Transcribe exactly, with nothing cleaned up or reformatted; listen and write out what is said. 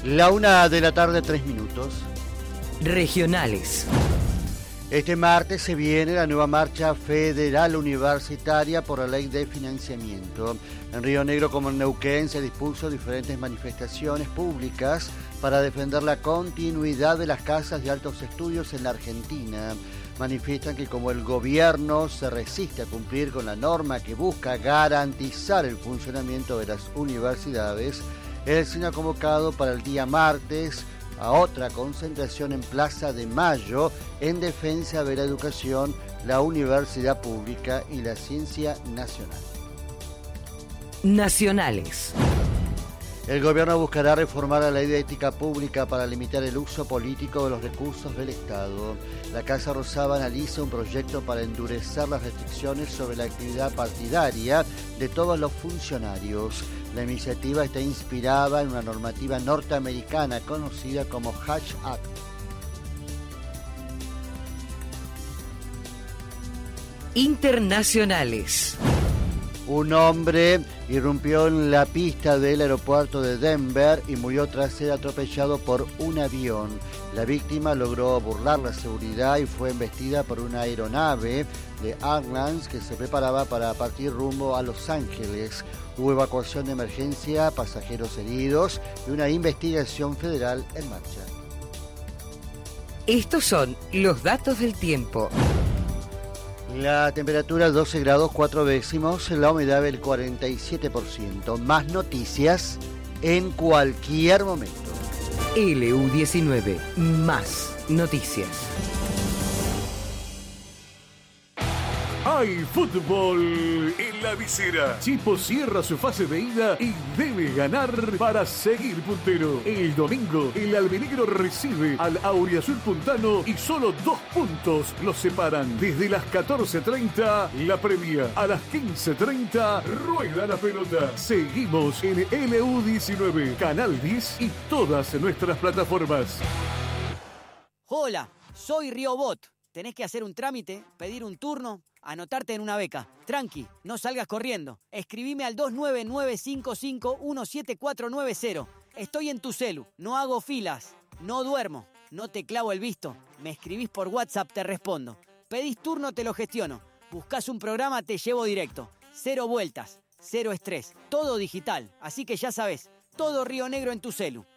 La una de la tarde, tres minutos. Regionales. Este martes se viene la nueva marcha federal universitaria por la ley de financiamiento. En Río Negro como en Neuquén se dispuso diferentes manifestaciones públicas para defender la continuidad de las casas de altos estudios en la Argentina. Manifiestan que como el gobierno se resiste a cumplir con la norma que busca garantizar el funcionamiento de las universidades, el S I N ha convocado para el día martes a otra concentración en Plaza de Mayo en defensa de la educación, la universidad pública y la ciencia nacional. Nacionales. El gobierno buscará reformar la ley de ética pública para limitar el uso político de los recursos del Estado. La Casa Rosada analiza un proyecto para endurecer las restricciones sobre la actividad partidaria de todos los funcionarios. La iniciativa está inspirada en una normativa norteamericana conocida como Hatch Act. Internacionales. Un hombre irrumpió en la pista del aeropuerto de Denver y murió tras ser atropellado por un avión. La víctima logró burlar la seguridad y fue embestida por una aeronave de Airlines que se preparaba para partir rumbo a Los Ángeles. Hubo evacuación de emergencia, pasajeros heridos y una investigación federal en marcha. Estos son los datos del tiempo. La temperatura doce grados cuatro décimos, la humedad del cuarenta y siete por ciento. Más noticias en cualquier momento. L U diecinueve, más noticias. Hay fútbol en la visera. Chipo cierra su fase de ida y debe ganar para seguir puntero. El domingo, el albinegro recibe al Auriazul Puntano y solo dos puntos los separan. Desde las catorce treinta, la previa. A las quince treinta, rueda la pelota. Seguimos en L U diecinueve, Canal diez y todas nuestras plataformas. Hola, soy Riobot. Tenés que hacer un trámite, pedir un turno, anotarte en una beca. Tranqui, no salgas corriendo. Escribime al dos nueve nueve cinco cinco uno siete cuatro nueve cero. Estoy en tu celu, no hago filas, no duermo, no te clavo el visto. Me escribís por WhatsApp, te respondo. Pedís turno, te lo gestiono. Buscás un programa, te llevo directo. Cero vueltas, cero estrés, todo digital. Así que ya sabés, todo Río Negro en tu celu.